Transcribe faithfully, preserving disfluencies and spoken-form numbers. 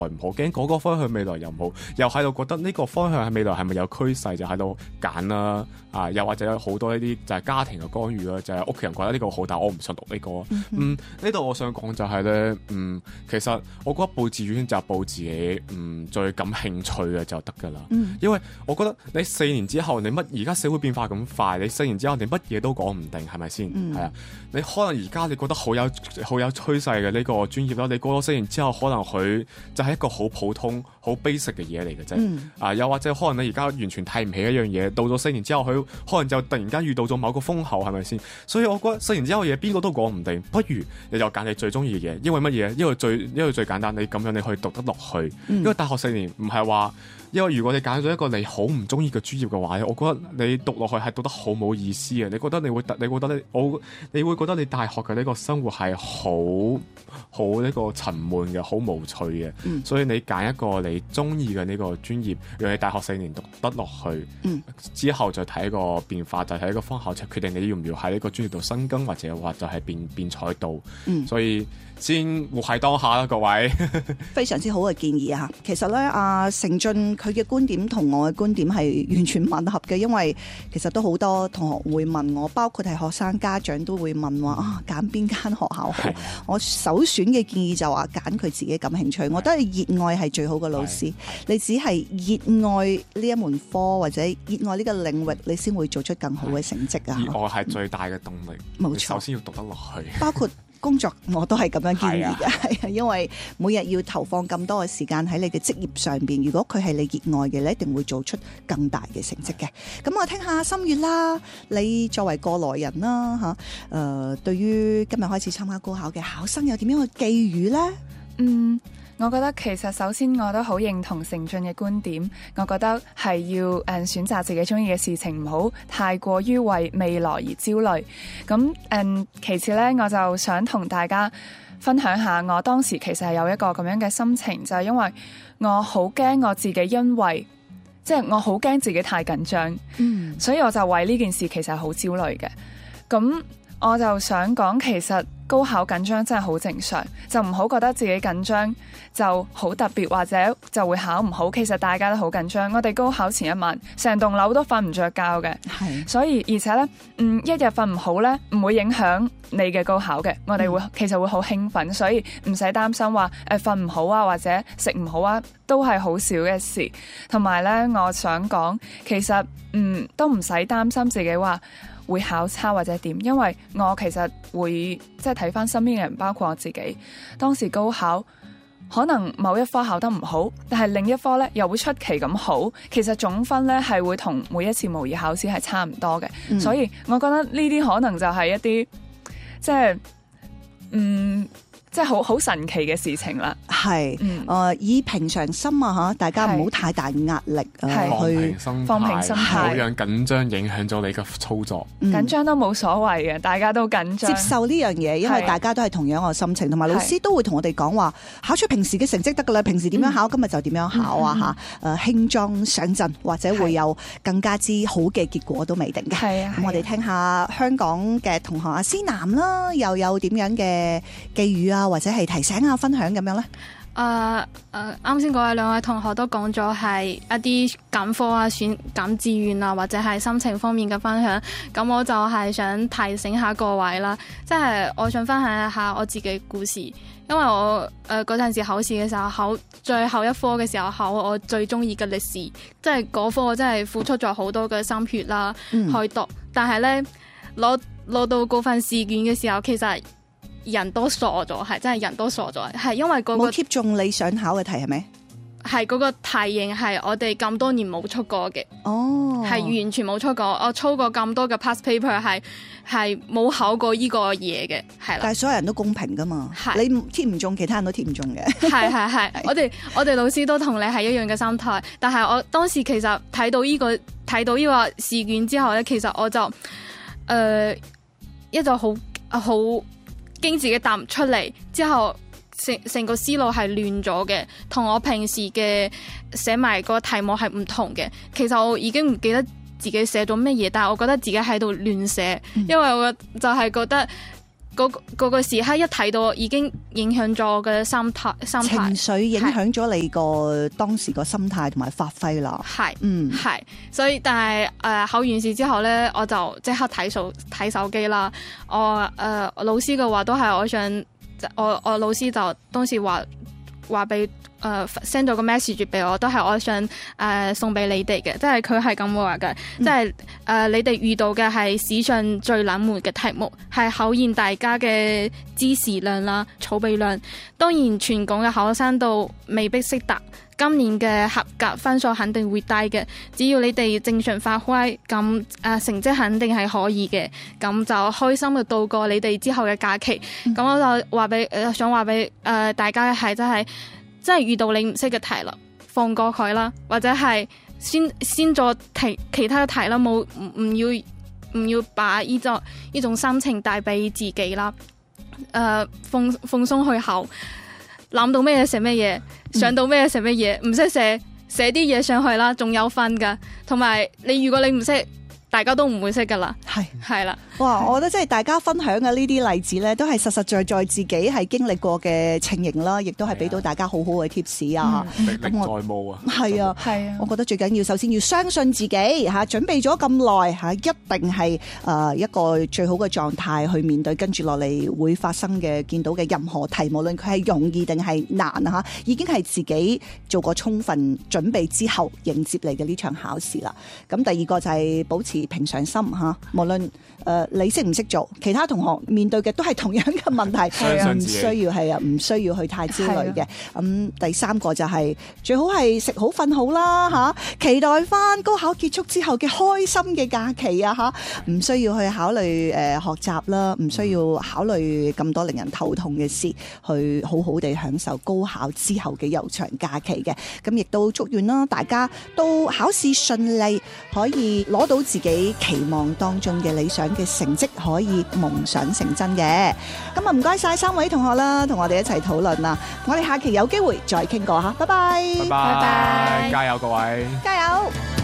唔好，驚嗰個方向未來又唔好，又喺度覺得呢個方向喺未來係咪有趨勢，就喺度揀啦啊！又或者有好多呢啲就係家庭嘅干預啦，就係屋企人覺得呢個好，但我唔想讀呢、這個。嗯，呢度、嗯、我想講就係、是、咧，嗯，其實我覺得報自主選擇報自己嗯最感興趣嘅就得噶啦。嗯、因為我覺得你四年之後你乜而家社會變化咁快，你四年之後你乜嘢都講唔定，係咪先？係、嗯、啊，你可能而家你覺得好有好有趨勢嘅呢個專業啦，你過咗四年之後，可能佢就係一個好普通、好 basic 嘅嘢嚟嘅啫。嗯、啊，又或者可能你而家完全睇唔起一樣嘢，到咗四年之後，佢可能就突然間遇到咗某個風口，係咪先？所以我覺得四年之後嘅嘢邊個都講唔定，不如你就揀你最中意嘅嘢，因為乜嘢？因為最因為最簡單，你咁樣你可以讀得落去。嗯、因為大學四年唔係話。因為如果你揀咗一個你好唔中意嘅專業嘅話咧，我覺得你讀落去係讀得好冇意思嘅。你覺得你會，你覺得咧，我你會覺得你大學嘅呢個生活係好好呢個沉悶嘅，好無趣嘅。嗯、所以你揀一個你中意嘅呢個專業，讓你大學四年讀得落去，嗯、之後再睇一個變化，就係、是、一個方向，就決定你要唔要喺呢個專業度深耕，或者話就係變變賽道。嗯、所以先活喺當下啦，各位。 非常之好嘅建議啊！其實咧，阿成俊佢嘅觀點同我嘅觀點係完全吻合嘅，因為其實都好多同學會問我，包括係學生家長都會問話啊，揀邊間學校好？的我首選嘅建議就話揀佢自己感興趣，的我覺得熱愛係最好嘅老師。你只係熱愛呢一門科或者熱愛呢個領域，你先會做出更好嘅成績啊！ 熱愛係最大嘅動力，冇錯。首先要讀得落去， 包括。工作我都係咁樣建議嘅，係啊，因為每日要投放咁多嘅時間喺你嘅職業上邊，如果佢係你熱愛嘅，你一定會做出更大嘅成績嘅。咁我聽下心月啦，你作為過來人啦嚇，誒、呃、對於今日開始參加高考嘅考生有點樣嘅寄語呢？ 嗯。我覺得其實首先我都好認同成俊嘅觀點，我覺得係要誒選擇自己中意嘅事情，唔好太過於為未來而焦慮。咁誒其次呢，我就想同大家分享下我當時其實係有一個咁樣嘅心情，就係因為我好驚我自己因為即係我好驚自己太緊張，嗯，所以我就為呢件事其實係好焦慮嘅。咁我就想講，其實高考緊張真係好正常，就唔好覺得自己緊張就好特別，或者就會考唔好。其實大家都好緊張，我哋高考前一晚成棟樓都瞓唔着覺嘅，係。所以而且咧，嗯，一日瞓唔好咧，唔會影響你嘅高考嘅。我哋會、嗯、其實會好興奮，所以唔使擔心話誒瞓唔好啊，或者食唔好啊，都係好少嘅事。同埋咧，我想講，其實嗯都唔使擔心自己話會考差或者點，因為我其實會即係睇翻身邊嘅人，包括我自己，當時高考可能某一科考得唔好，但係另一科咧又會出奇咁好，其實總分咧係會同每一次模擬考試係差唔多嘅，嗯、所以我覺得呢啲可能就係一啲即係嗯。即係好好神奇嘅事情啦，係，誒、嗯呃、以平常心啊嚇，大家唔好太大壓力啊，去放平心態，唔好讓緊張影響咗你嘅操作。 嗯、緊張都冇所謂嘅，大家都緊張， 接受呢樣嘢，因為大家都係同樣嘅心情，同埋老師都會同我哋講話，考出平時嘅成績得㗎啦，平時點樣考，嗯、今日就點樣考啊嚇，誒、嗯、輕裝上陣，或者會有更加之好嘅結果都未定嘅。係啊，咁我哋聽下香港嘅同學阿思南啦，又有點樣嘅寄語啊？或者係提醒啊、分享咁樣咧？ 誒誒，啱先嗰位兩位同學都講咗係一啲揀科啊、選揀志願啊，或者係心情方面嘅分享。咁我就係想提醒下各位啦，即係我想分享一下我自己故事，因為我誒嗰陣時考試嘅時候，考最後一科嘅時候考我最中意嘅歷史，即係嗰科我真係付出咗好多嘅心血啦去讀，嗯、但係咧攞攞到嗰份試卷嘅時候，其實人都傻咗，係真係人都傻咗，係因為嗰、嗰個冇 keep 中你想考嘅題係咪？ 係嗰個題型係我哋咁多年冇出過嘅， 哦，係完全冇出過。我操過咁多嘅 past paper 係係冇考過呢個嘢嘅，係啦。 但係所有人都公平噶嘛，係你貼唔中，其他人都貼唔中嘅。 係係係，我哋我哋老師都同你係一樣嘅心態。但係我當時其實睇到呢、呢個睇到呢個試卷之後咧，其實我就誒、呃、一就好好。驚自己答唔出嚟，之後成成個思路係亂咗嘅，同我平時嘅寫埋個題目係唔同嘅。其實我已經唔記得自己寫咗乜嘢，但係我覺得自己喺度亂寫，嗯、因為我就係覺得嗰嗰個時刻一睇到已經影響咗我嘅心態，心態情緒影響咗你個當時個心態同埋發揮啦。 係， 嗯， 係，所以但係誒、呃、考完試之後咧，我就即刻睇手睇手機啦。我誒、呃、老師嘅話都係我想，我我老師就當時話話俾誒 send 咗個 message 俾我，都係我想誒、呃、送俾你哋嘅，即係佢係咁話嘅，即係誒你哋遇到嘅係史上最冷門嘅題目，係考驗大家嘅知識量啦、儲備量。當然全港嘅考生都未必識答，今年嘅合格分數肯定會低嘅。只要你哋正常發揮，咁誒、呃、成績肯定係可以嘅，咁就開心嘅度過你哋之後嘅假期。咁、嗯、我就話俾誒想話俾誒大家係真係。真係遇到你唔識嘅題啦，放過佢啦，或者係先先做題其他嘅題啦，冇唔唔要唔要把呢種呢種心情帶俾自己啦。誒、呃，放放鬆去考，諗到咩嘢寫咩嘢，想到咩嘢寫咩嘢，唔識寫寫啲嘢上去啦，仲有分噶。同埋你如果你唔識，大家都唔會識噶啦。係係啦。 哇！我覺得即係大家分享嘅呢啲例子咧，都係實實在在自己係經歷過嘅情形啦，亦都係俾到大家好好嘅貼士啊！ 歷歷在目啊！ 係啊，係啊！我覺得最緊要首先要相信自己嚇，準備咗咁耐嚇，一定係誒一個最好嘅狀態去面對跟住落嚟會發生嘅見到嘅任何題，無論佢係容易定係難嚇，已經係自己做過充分準備之後迎接嚟嘅呢場考試啦。咁第二個就係保持平常心嚇，無論誒、呃、你識唔識做，其他同學面對嘅都係同樣嘅問題，唔需要係啊，唔需要去太焦慮嘅。咁、嗯、第三個就係、是、最好係食好瞓好啦嚇、啊，期待翻高考結束之後嘅開心嘅假期啊嚇，唔需要去考慮誒、呃、學習啦，唔需要考慮咁多令人頭痛嘅事，去好好地享受高考之後嘅悠長假期嘅。咁亦都祝願啦，大家都考試順利，可以攞到自己期望當中嘅理想嘅成績，可以夢想成真嘅。咁啊，唔該晒三位同學啦，同我哋一齊討論啦。我哋下期有機會再傾過吓，拜拜， 拜拜，加油各位， 加油。